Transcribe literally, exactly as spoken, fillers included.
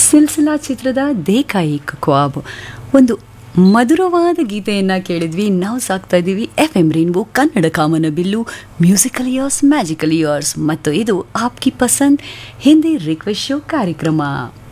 ಸಿಲ್ಸಿಲಾ ಚಿತ್ರದ ದೇಖಾ ಏಕ್ ಖ್ವಾಬ್ ಒಂದು ಮಧುರವಾದ ಗೀತೆಯನ್ನು ಕೇಳಿದ್ವಿ. ನಾವು ಸಾಕ್ತಾ ಇದ್ದೀವಿ ಎಫ್ ಎಂ ರೈನ್ಬೋ ಕನ್ನಡ ಕಾಮನ bill musical years magical years ಮತ್ತು ಇದು ಆಪ್ಕಿ ಪಸಂದ್ ಹಿಂದಿ ರಿಕ್ವೆಸ್ಟ್ ಶೋ ಕಾರ್ಯಕ್ರಮ.